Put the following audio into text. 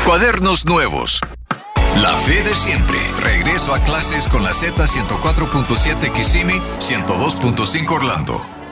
Cuadernos nuevos. La fe de siempre. Regreso a clases con la Z 104.7 Kissimmee, 102.5 Orlando.